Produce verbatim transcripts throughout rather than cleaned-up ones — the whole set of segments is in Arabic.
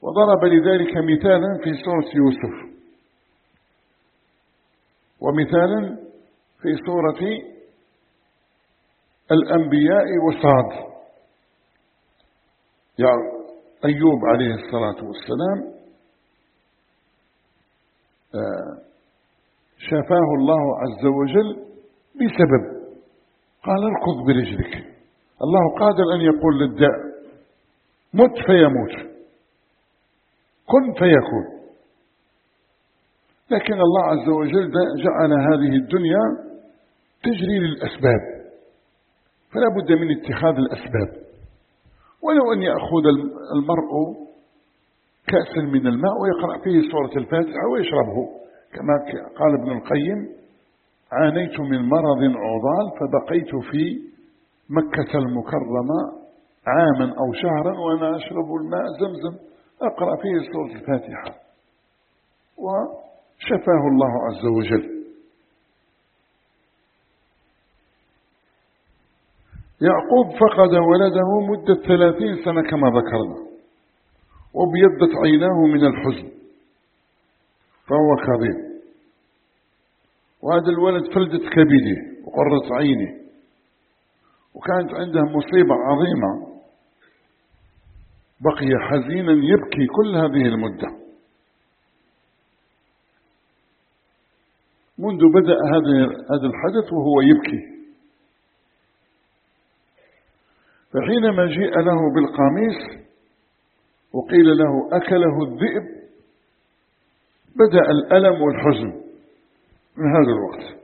وضرب لذلك مثالا في سورة يوسف، ومثالا في سورة الأنبياء وصاد. يعني أيوب عليه الصلاة والسلام شفاه الله عز وجل بسبب، قال اركض برجلك. الله قادر أن يقول للداء مت فيموت، كن فيكون، لكن الله عز وجل جعل هذه الدنيا تجري للأسباب، فلا بد من اتخاذ الأسباب. ولو أن يأخذ المرء كأسا من الماء ويقرأ فيه سورة الفاتحة ويشربه، كما قال ابن القيم: عانيت من مرض عضال فبقيت في مكة المكرمة عاما أو شهرا وأنا أشرب الماء زمزم أقرأ فيه سورة الفاتحة، وشفاه الله عز وجل. يعقوب فقد ولده مدة ثلاثين سنة كما ذكرنا، وابيضت عيناه من الحزن فهو كظيم، وهذا الولد فلدت كبده وقرت عينه، وكانت عنده مصيبة عظيمة، بقي حزينا يبكي كل هذه المدة منذ بدأ هذا الحدث وهو يبكي. فحينما جيء له بالقميص وقيل له أكله الذئب بدأ الألم والحزن من هذا الوقت.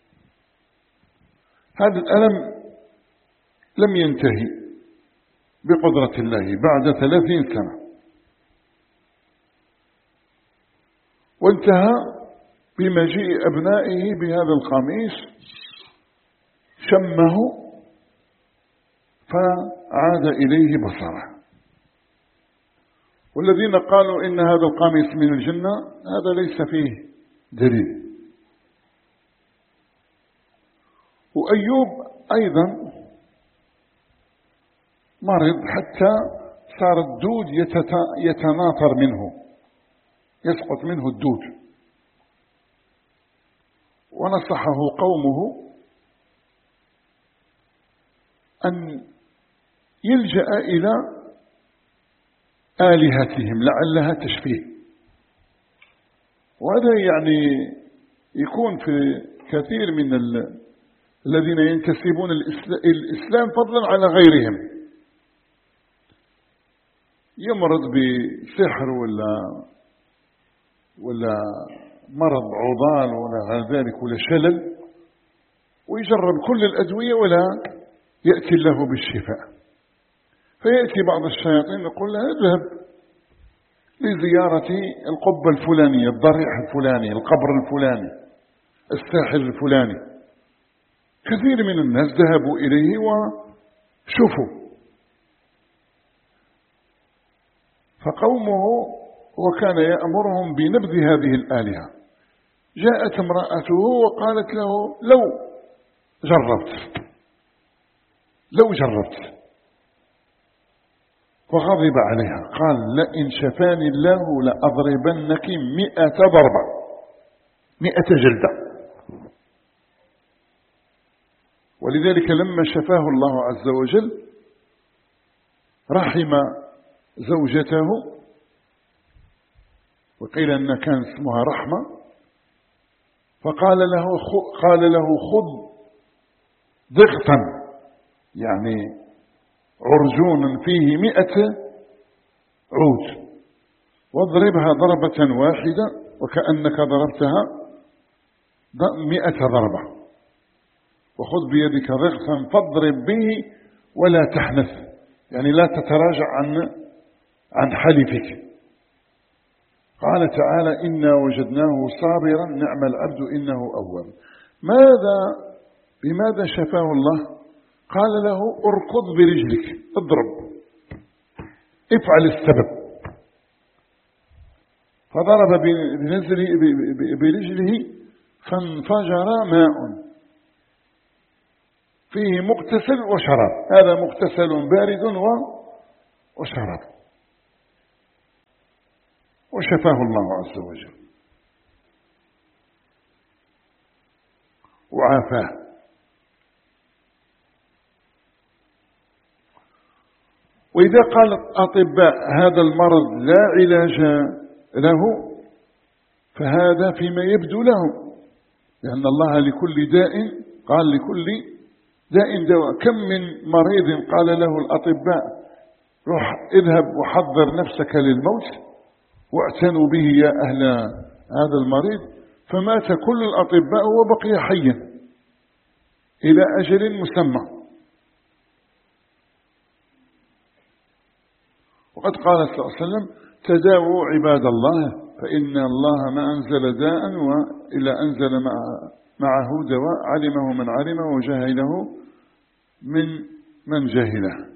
هذا الألم لم ينتهي بقدرة الله بعد ثلاثين سنة، وانتهى بمجيء أبنائه بهذا القميص، شمه فعاد إليه بصره. والذين قالوا إن هذا القميص من الجنة هذا ليس فيه دليل. وأيوب أيضا مرض حتى صار الدود يتناثر منه، يسقط منه الدود، ونصحه قومه أن يلجأ إلى آلهتهم لعلها تشفيه. وهذا يعني يكون في كثير من الذين ينتسبون الإسلام فضلا على غيرهم، يمرض بسحر ولا ولا مرض عضال ولا غير ذلك ولا شلل، ويجرب كل الأدوية ولا يأتي له بالشفاء. فيأتي بعض الشياطين يقول له اذهب لزيارة القبة الفلانية، الضريح الفلاني، القبر الفلاني، الساحر الفلاني. كثير من الناس ذهبوا إليه وشفوا. فقومه وكان يأمرهم بنبذ هذه الآلهة. جاءت امرأته وقالت له لو جربت لو جربت فغضب عليها، قال لئن شفاني الله لأضربنك مئة ضربة، مئة جلدة. ولذلك لما شفاه الله عز وجل رحم زوجته، وقيل أن كان اسمها رحمة، فقال له قال له خذ ضغطا، يعني عرجون فيه مئة عود، واضربها ضربة واحدة وكأنك ضربتها مئة ضربة، وخذ بيدك ضغطا فاضرب به ولا تحنث، يعني لا تتراجع عن عن حلفك. قال تعالى إنا وجدناه صابرا نعم العبد إنه أواب. ماذا بماذا شفاه الله؟ قال له اركض برجلك، اضرب، افعل السبب. فضرب برجله فانفجر ماء فيه مغتسل وشراب، هذا مغتسل بارد وشراب. وشفاه الله عز وجل وعافاه. وإذا قال الأطباء هذا المرض لا علاج له فهذا فيما يبدو له، لأن الله لكل داء قال لكل داء دواء. كم من مريض قال له الأطباء روح اذهب وحضر نفسك للموت واعتنوا به يا أهل هذا المريض، فمات كل الأطباء وبقي حيا إلى أجل مسمى. وقد قال صلى الله عليه وسلم تداووا عباد الله فإن الله ما أنزل داء وإلا أنزل معه دواء علمه من علمه وجهله من من جهله.